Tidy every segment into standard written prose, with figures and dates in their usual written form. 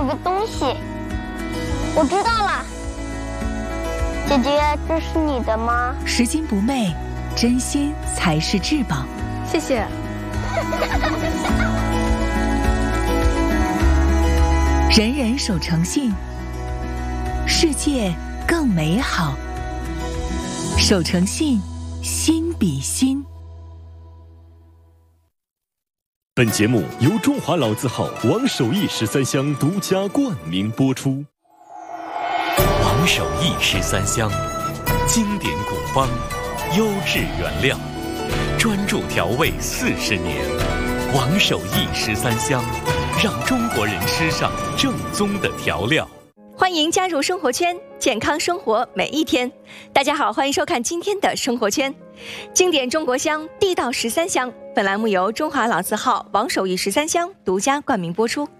有个东西。我知道了，姐姐，这是你的吗？ 拾金不昧，真心才是至宝。 谢谢。 人人守诚信，世界更美好。守诚信，心比心。 本节目由中华老字号王守义13香独家冠名播出。 王守义13香，经典古方，优质原料，专注调味40年。王守义13香，让中国人吃上正宗的调料。 欢迎加入生活圈，健康生活每一天。大家好，欢迎收看今天的生活圈。经典中国香，地道13香。本栏目由中华老字号王守义13香独家冠名播出。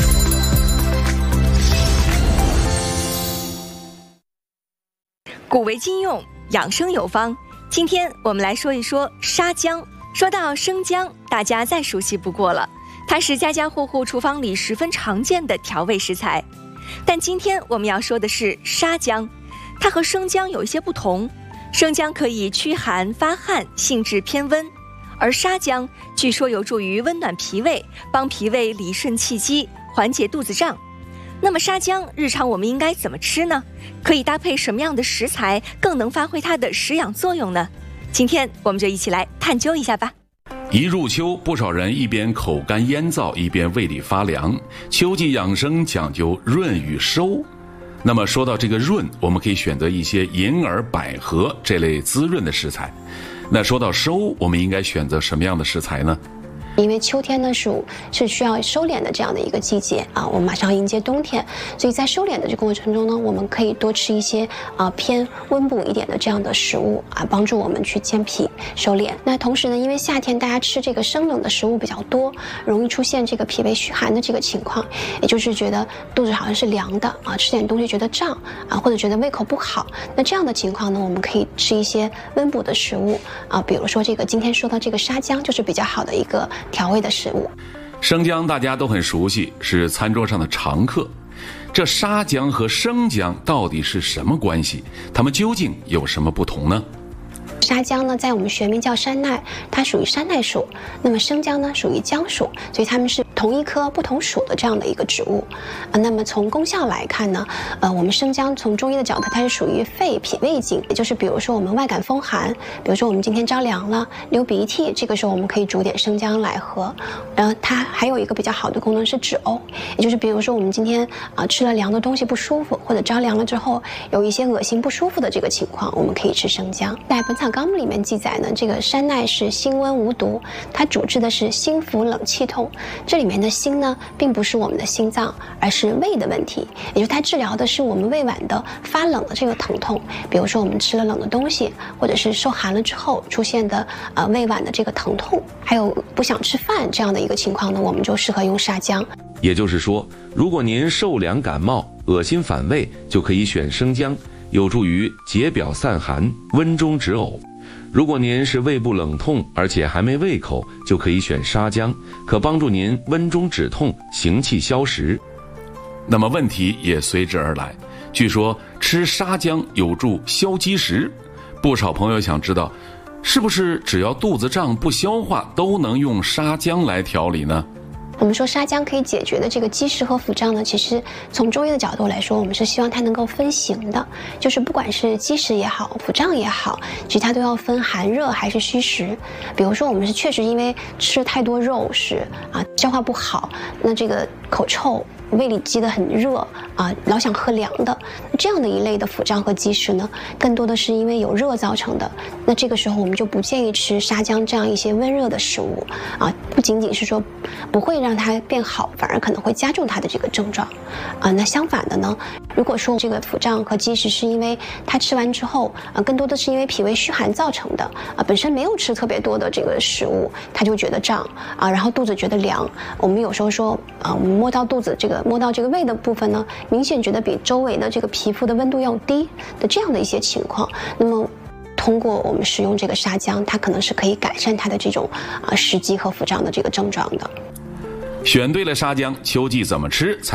古为今用，养生有方。今天我们来说一说沙姜。说到生姜，大家再熟悉不过了，它是家家户户厨房里十分常见的调味食材。但今天我们要说的是沙姜，它和生姜有一些不同。生姜可以驱寒发汗，性质偏温，而沙姜据说有助于温暖脾胃，帮脾胃理顺气机，缓解肚子胀。那么沙姜日常我们应该怎么吃呢？可以搭配什么样的食材更能发挥它的食养作用呢？今天我们就一起来探究一下吧。 一入秋，不少人一边口干咽燥，一边胃里发凉。秋季养生讲究润与收。那么说到这个润，我们可以选择一些银耳、百合这类滋润的食材。那说到收，我们应该选择什么样的食材呢？ 因为秋天呢是需要收敛的这样的一个季节啊，我们马上迎接冬天，所以在收敛的这个过程中呢，我们可以多吃一些偏温补一点的这样的食物啊，帮助我们去健脾收敛。那同时呢，因为夏天大家吃这个生冷的食物比较多，容易出现这个脾胃虚寒的这个情况，也就是觉得肚子好像是凉的啊，吃点东西觉得胀啊，或者觉得胃口不好。那这样的情况呢，我们可以吃一些温补的食物啊，比如说这个今天说到这个沙姜就是比较好的一个调味的食物。 生姜大家都很熟悉，是餐桌上的常客。这沙姜和生姜到底是什么关系？它们究竟有什么不同呢？ 沙姜呢，在我们学名叫山奈，它属于山奈属。那么生姜呢，属于姜属，所以它们是同一科不同属的这样的一个植物。那么从功效来看呢，我们生姜从中医的角度，它是属于肺脾胃经，也就是比如说我们外感风寒，比如说我们今天着凉了，流鼻涕，这个时候我们可以煮点生姜来喝。它还有一个比较好的功能是止呕，也就是比如说我们今天吃了凉的东西不舒服，或者着凉了之后有一些恶心不舒服的这个情况，我们可以吃生姜。在《本草纲目》里面记载呢，这个山奈是辛温无毒，它主治的是心腹冷气痛。这里面的心呢，并不是我们的心脏，而是胃的问题，也就是它治疗的是我们胃脘的发冷的这个疼痛。比如说我们吃了冷的东西，或者是受寒了之后出现的胃脘的这个疼痛，还有不想吃饭这样的一个情况呢，我们就适合用沙姜。 也就是说，如果您受凉感冒、恶心反胃，就可以选生姜，有助于解表散寒、温中止呕。如果您是胃部冷痛，而且还没胃口，就可以选沙姜，可帮助您温中止痛、行气消食。 那么问题也随之而来，据说吃沙姜有助消积食，不少朋友想知道，是不是只要肚子胀不消化都能用沙姜来调理呢？ 我们说沙姜可以解决的这个积食和腹胀呢，其实从中医的角度来说，我们是希望它能够分型的，就是不管是积食也好，腹胀也好，其实它都要分寒热还是虚实。比如说我们是确实因为吃太多肉食消化不好，那这个口臭，胃里积得很热老想喝凉的，这样的一类的腹胀和积食呢，更多的是因为有热造成的。那这个时候我们就不建议吃沙姜这样一些温热的食物不仅仅是说不会让它变好，反而可能会加重它的这个症状那相反的呢，如果说这个腹胀和积食是因为它吃完之后更多的是因为脾胃虚寒造成的本身没有吃特别多的这个食物，它就觉得胀然后肚子觉得凉。我们有时候说我们摸到肚子摸到这个胃的部分呢，明显觉得比周围的这个皮肤的温度要低的这样的一些情况，那么通过我们使用这个沙姜，它可能是可以改善它的这种食积和腹胀的这个症状的。 选对了沙姜，秋季怎么吃才